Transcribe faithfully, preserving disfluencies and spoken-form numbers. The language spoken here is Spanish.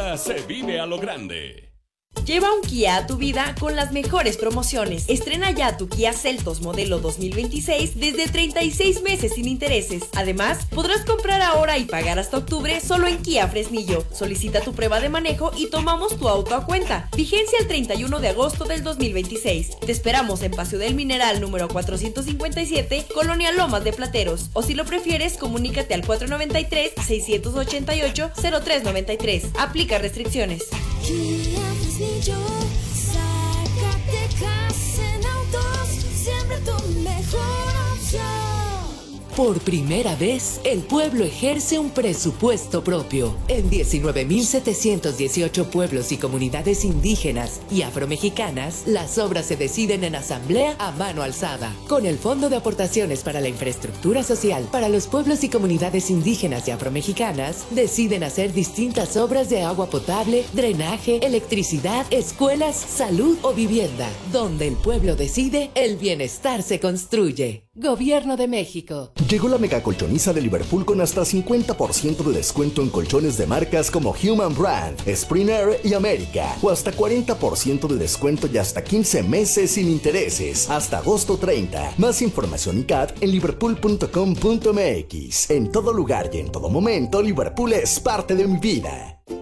Ahora se vive a lo grande. Lleva un Kia a tu vida con las mejores promociones. Estrena ya tu Kia Seltos modelo dos mil veintiséis desde treinta y seis meses sin intereses. Además, podrás comprar ahora y pagar hasta octubre solo en Kia Fresnillo. Solicita tu prueba de manejo y tomamos tu auto a cuenta. Vigencia el treinta y uno de agosto del dos mil veintiséis. Te esperamos en Paseo del Mineral número cuatrocientos cincuenta y siete, Colonia Lomas de Plateros. O si lo prefieres, comunícate al cuatro nueve tres, seis ocho ocho, cero tres nueve tres. Aplica restricciones. Yo, Zacatecas en autos, siempre tu mejor opción. Por primera vez, el pueblo ejerce un presupuesto propio. En diecinueve mil setecientos dieciocho pueblos y comunidades indígenas y afromexicanas, las obras se deciden en asamblea a mano alzada. Con el Fondo de Aportaciones para la Infraestructura Social para los pueblos y comunidades indígenas y afromexicanas, deciden hacer distintas obras de agua potable, drenaje, electricidad, escuelas, salud o vivienda. Donde el pueblo decide, el bienestar se construye. Gobierno de México. Llegó la mega colchoniza de Liverpool con hasta cincuenta por ciento de descuento en colchones de marcas como Human Brand, Spring Air y América. O hasta cuarenta por ciento de descuento y hasta quince meses sin intereses. Hasta agosto treinta. Más información y C A T en liverpool punto com punto m x. En todo lugar y en todo momento, Liverpool es parte de mi vida.